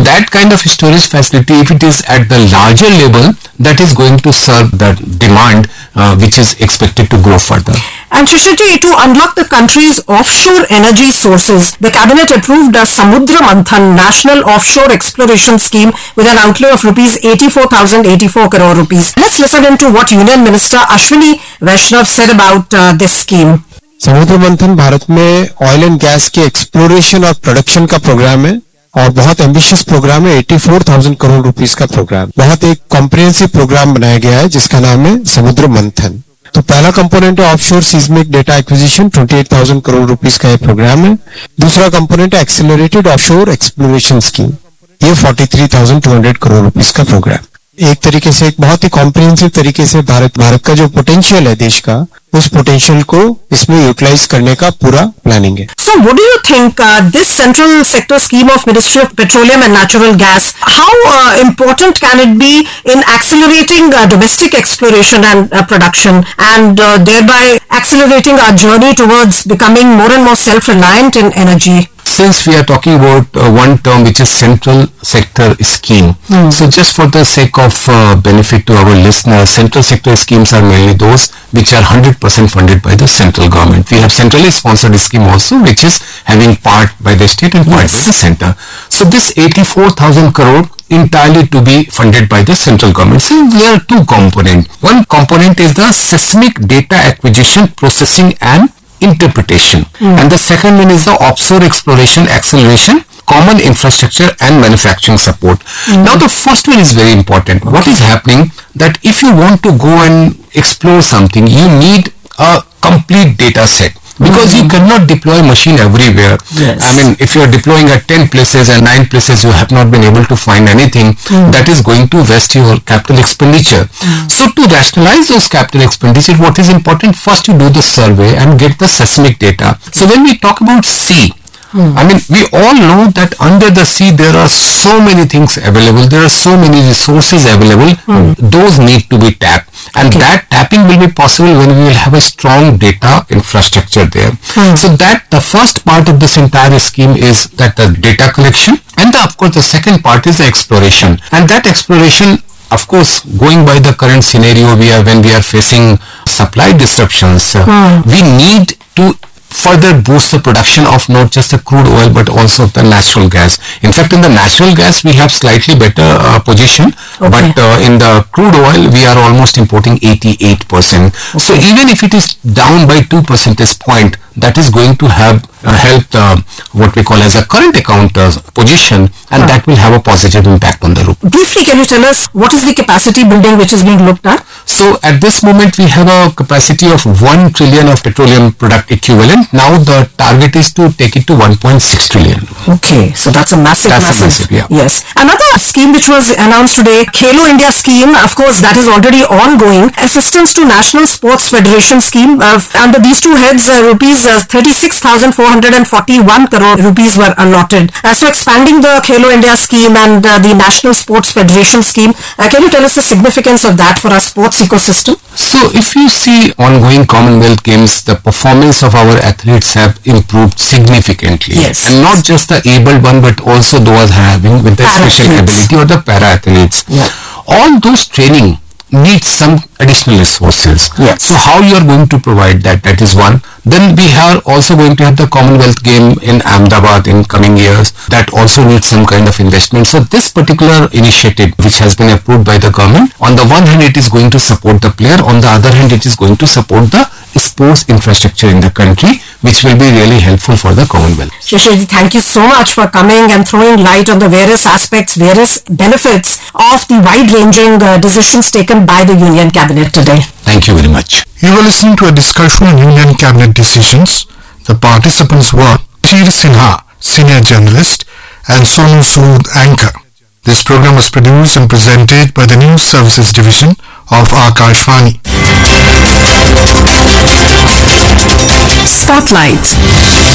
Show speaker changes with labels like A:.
A: that kind of storage facility, if it is at the larger level, that is going to serve the demand which is expected to grow further.
B: And Shishirji, to unlock the country's offshore energy sources, the cabinet approved a Samudra Manthan National Offshore Exploration Scheme with an outlay of rupees 84,084 crore rupees. Let's listen into what Union Minister Ashwini Vaishnav said about this scheme.
C: समुद्र मंथन भारत में oil and gas के exploration और production का programme है और बहुत ambitious programme है। 84,000 करोड़ रुपीस का प्रोग्राम, बहुत एक कॉम्प्रिहेंसिव प्रोग्राम बनाया गया है जिसका नाम है समुद्र मंथन। तो पहला कंपोनेंट है offshore seismic data acquisition, 28,000 crore rupees का ये प्रोग्राम है। दूसरा कंपोनेंट है एक्सेलरेटेड ऑफशोर एक्सप्लोरेशन स्कीम, ये 43,200 करोड़ रुपीस का प्रोग्राम। एक तरीके से एक बहुत ही कॉम्प्रिहेंसिव तरीके से भारत का जो पोटेंशियल है देश का, उस पोटेंशियल को इसमें यूटिलाइज करने का पूरा प्लानिंग है।
B: So what do you think this central sector scheme of Ministry of Petroleum and Natural Gas, how important can it be in accelerating domestic exploration and production and thereby accelerating our journey towards becoming more and more self-reliant in energy?
A: Since we are talking about one term which is central sector scheme, so just for the sake of benefit to our listeners, central sector schemes are mainly those which are 100% funded by the central government. We have centrally sponsored scheme also which is having part by the state and part by the center. So this 84,000 crore entirely to be funded by the central government. So there are two components. One component is the seismic data acquisition, processing and interpretation, and the second one is the offshore exploration, acceleration, common infrastructure and manufacturing support. Now the first one is very important. What is happening that if you want to go and explore something, you need a complete data set, because you cannot deploy machine everywhere. I mean, if you are deploying at 10 places and 9 places you have not been able to find anything, that is going to waste your capital expenditure. So to rationalize those capital expenditure, what is important? First you do the survey and get the seismic data. So when we talk about sea, I mean, we all know that under the sea there are so many things available, there are so many resources available, those need to be tapped. And that tapping will be possible when we will have a strong data infrastructure there. So that the first part of this entire scheme is that the data collection, and of course the second part is the exploration. And that exploration, of course, going by the current scenario when we are facing supply disruptions, we need to further boost the production of not just the crude oil but also the natural gas. In fact, in the natural gas we have slightly better position, but in the crude oil we are almost importing 88%. So even if it is down by 2 percentage point, that is going to have help what we call as a current account position, and that will have a positive impact on the rupee.
B: Briefly, can you tell us what is the capacity building which is being looked at?
A: So at this moment we have a capacity of 1 trillion of petroleum product equivalent. Now the target is to take it to 1.6 trillion.
B: Okay, so that's a massive.
A: Yeah.
B: Yes. Another scheme which was announced today, Khelo India scheme, of course that is already ongoing. Assistance to National Sports Federation scheme, under these two heads, rupees 36,441 crore rupees were allotted. So expanding the Khelo India scheme and the National Sports Federation scheme, can you tell us the significance of that for our sports ecosystem?
A: So if you see ongoing Commonwealth Games, the performance of our athletes have improved significantly.
B: Yes.
A: And not just the able one but also those having with the special ability or the para athletes.
B: Yeah.
A: All those training needs some additional resources.
B: Yes.
A: So how you are going to provide that? That is one. Then we are also going to have the Commonwealth game in Ahmedabad in coming years. That also needs some kind of investment. So this particular initiative which has been approved by the government, on the one hand it is going to support the player, on the other hand it is going to support the sports infrastructure in the country, which will be really helpful for the Commonwealth.
B: Shishirji, thank you so much for coming and throwing light on the various aspects, various benefits of the wide-ranging decisions taken by the Union Cabinet today.
A: Thank you very much.
D: You were listening to a discussion on Union Cabinet decisions. The participants were Chir Sinha, Senior Journalist, and Sonu Sood, Anchor. This program was produced and presented by the News Services Division of Akashvani.
B: Spotlight.